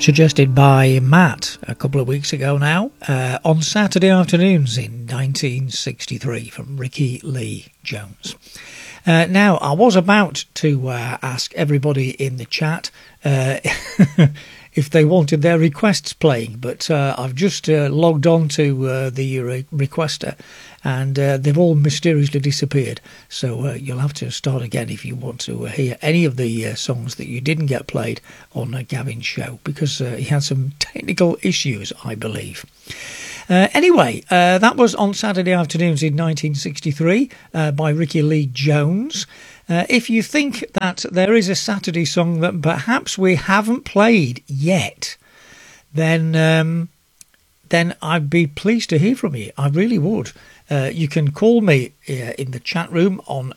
suggested by Matt a couple of weeks ago now, on Saturday afternoons in 1963 from Ricky Lee Jones. Now, I was about to ask everybody in the chat if they wanted their requests playing, but I've just logged on to the requester, and they've all mysteriously disappeared. So you'll have to start again if you want to hear any of the songs that you didn't get played on Gavin's show, because he had some technical issues, I believe. Anyway, that was on Saturday afternoons in 1963 by Ricky Lee Jones. If you think that there is a Saturday song that perhaps we haven't played yet, then I'd be pleased to hear from you. I really would. You can call me in the chat room on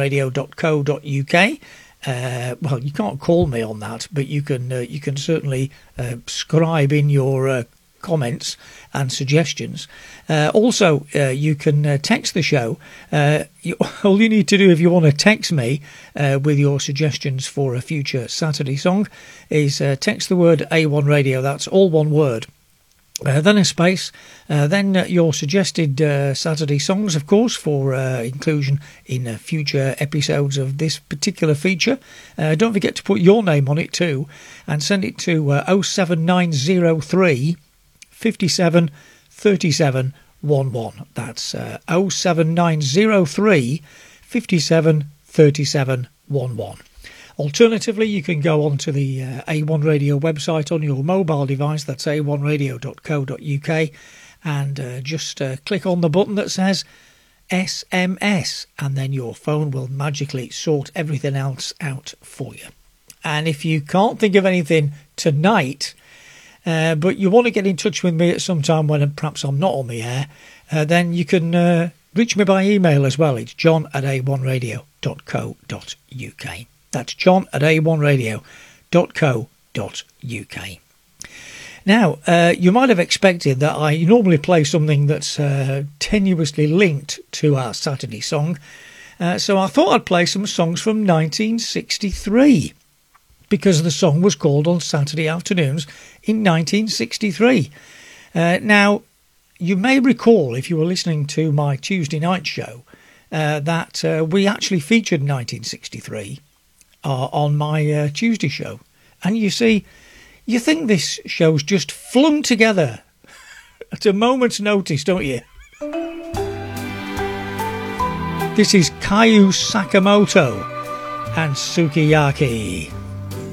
a1radio.co.uk. Well, you can't call me on that, but you can certainly scribe in your comments and suggestions. Also, you can text the show. All you need to do if you want to text me with your suggestions for a future Saturday song is text the word A1 Radio. That's all one word. Then a space, then your suggested Saturday songs, of course, for inclusion in future episodes of this particular feature. Don't forget to put your name on it too, and send it to 07903 57 37 11. That's 07903 57 37 11. Alternatively, you can go onto the A1 Radio website on your mobile device. That's a1radio.co.uk, and just click on the button that says SMS, and then your phone will magically sort everything else out for you. And if you can't think of anything tonight, but you want to get in touch with me at some time when perhaps I'm not on the air, then you can reach me by email as well. It's john@a1radio.co.uk. That's john@a1radio.co.uk. Now, you might have expected that I normally play something that's tenuously linked to our Saturday song, so I thought I'd play some songs from 1963, because the song was called On Saturday Afternoons in 1963. Now, you may recall, if you were listening to my Tuesday night show, that we actually featured 1963 on my Tuesday show. And you see, you think this show's just flung together at a moment's notice, don't you? This is Kayu Sakamoto and Sukiyaki.